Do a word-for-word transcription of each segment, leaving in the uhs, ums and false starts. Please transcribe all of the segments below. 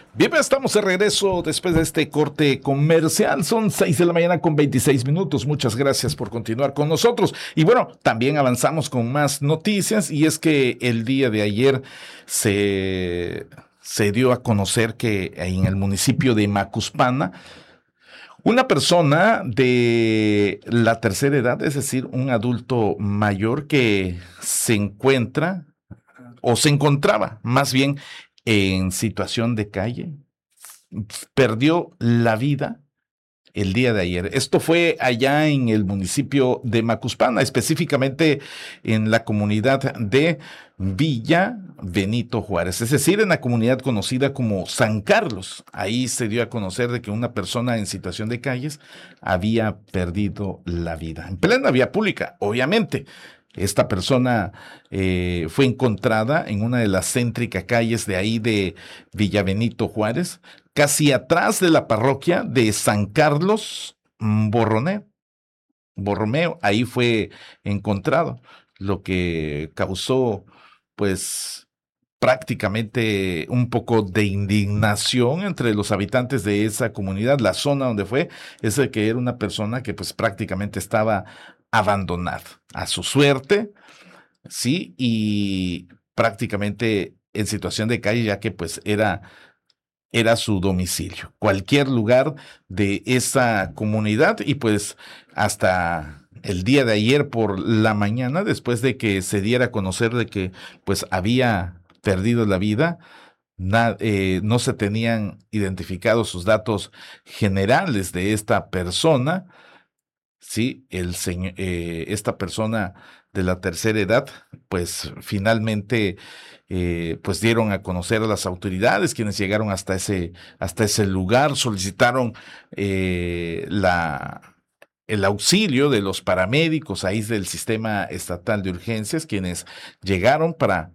Bien, pues, estamos de regreso después de este corte comercial. Son seis de la mañana con veintiséis minutos. Muchas gracias por continuar con nosotros. Y bueno, también avanzamos con más noticias y es que el día de ayer se, se dio a conocer que en el municipio de Macuspana, una persona de la tercera edad, es decir, un adulto mayor que se encuentra o se encontraba más bien en situación de calle, perdió la vida el día de ayer. Esto fue allá en el municipio de Macuspana, específicamente en la comunidad de Villa Benito Juárez, es decir, en la comunidad conocida como San Carlos. Ahí se dio a conocer de que una persona en situación de calles había perdido la vida, en plena vía pública, obviamente. Esta persona eh, fue encontrada en una de las céntricas calles de ahí de Villa Benito Juárez, casi atrás de la parroquia de San Carlos Borromeo. Borromeo, ahí fue encontrado, lo que causó, pues, prácticamente un poco de indignación entre los habitantes de esa comunidad. La zona donde fue, es de que era una persona que, pues, prácticamente estaba abandonada a su suerte, sí, y prácticamente en situación de calle, ya que, pues, era era su domicilio, cualquier lugar de esa comunidad. Y pues hasta el día de ayer por la mañana, después de que se diera a conocer de que pues había perdido la vida, na- eh, no se tenían identificados sus datos generales de esta persona. Sí, el señor, eh, esta persona de la tercera edad, pues finalmente, eh, pues dieron a conocer a las autoridades, quienes llegaron hasta ese, hasta ese lugar, solicitaron eh, la, el auxilio de los paramédicos ahí del sistema estatal de urgencias, quienes llegaron para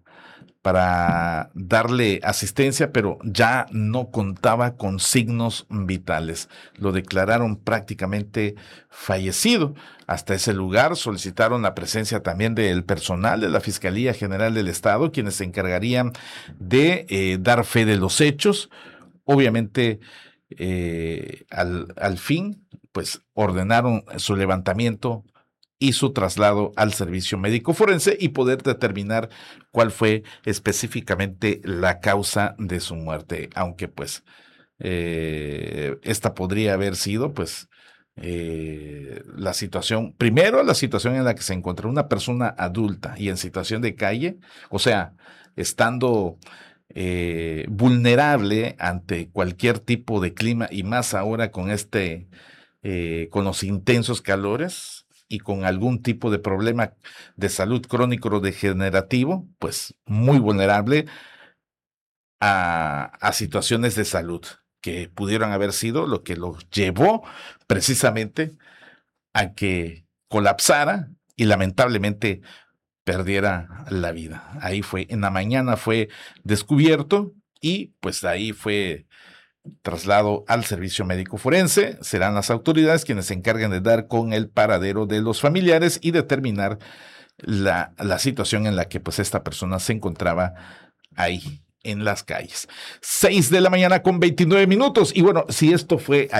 para darle asistencia, pero ya no contaba con signos vitales. Lo declararon prácticamente fallecido. Hasta ese lugar solicitaron la presencia también del personal de la Fiscalía General del Estado, quienes se encargarían de eh, dar fe de los hechos. Obviamente, eh, al, al fin, pues ordenaron su levantamiento y su traslado al servicio médico forense y poder determinar cuál fue específicamente la causa de su muerte, aunque pues eh, esta podría haber sido pues eh, la situación, primero la situación en la que se encontró una persona adulta y en situación de calle, o sea, estando eh, vulnerable ante cualquier tipo de clima y más ahora con este, eh, con los intensos calores y con algún tipo de problema de salud crónico o degenerativo, pues muy vulnerable a, a situaciones de salud que pudieron haber sido lo que lo llevó precisamente a que colapsara y lamentablemente perdiera la vida. Ahí fue, en la mañana fue descubierto y pues ahí fue traslado al servicio médico forense. Serán las autoridades quienes se encarguen de dar con el paradero de los familiares y determinar la, la situación en la que pues esta persona se encontraba ahí en las calles. Seis de la mañana con veintinueve minutos. Y bueno, si esto fue